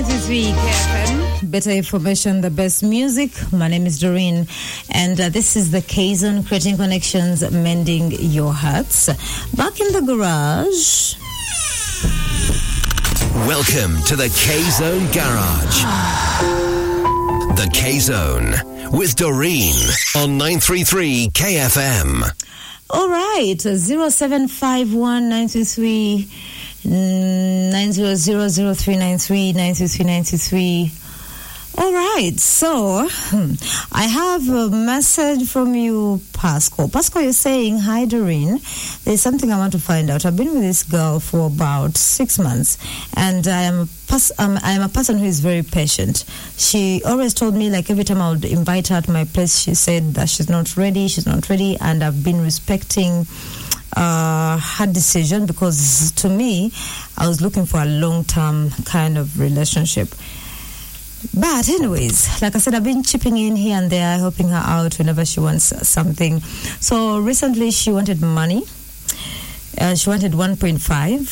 93 KFM. Better information, the best music. My name is Doreen, and this is the K-Zone, creating connections, mending your hearts. Back in the garage. Welcome to the K-Zone Garage. The K-Zone with Doreen on 933 KFM. All right, 0751 933 9000393. All right, so I have a message from you, Pascal. Pascal, you're saying, hi, Doreen. There's something I want to find out. I've been with this girl for about 6 months, and I am a person who is very patient. She always told me, like, every time I would invite her to my place, she said that she's not ready, and I've been respecting her decision, because to me, I was looking for a long-term kind of relationship. But anyways, like I said, I've been chipping in here and there, helping her out whenever she wants something. So recently she wanted money. She wanted 1.5,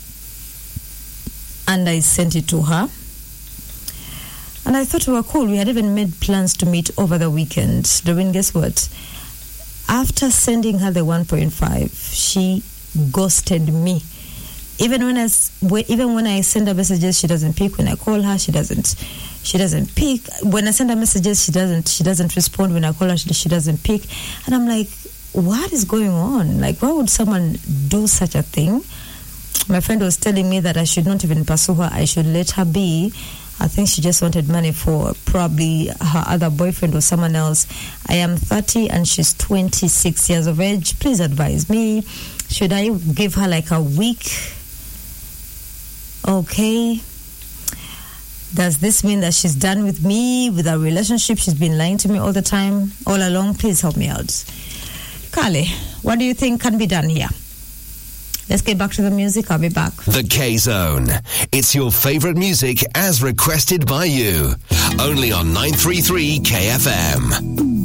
and I sent it to her. And I thought we were cool. We had even made plans to meet over the weekend. Doreen, guess what? After sending her the 1.5, she ghosted me. Even when I send her messages, she doesn't pick. When I call her, she doesn't pick. When I send her messages, she doesn't respond. When I call her, she doesn't pick. And I'm like, what is going on? Like, why would someone do such a thing? My friend was telling me that I should not even pursue her. I should let her be. I think she just wanted money for probably her other boyfriend or someone else. I am 30 and she's 26 years of age. Please advise me. Should I give her like a week? Okay. Does this mean that she's done with me, with our relationship? She's been lying to me all the time, all along. Please help me out. Kale, what do you think can be done here? Let's get back to the music. I'll be back. The K-Zone. It's your favorite music as requested by you. Only on 933 KFM.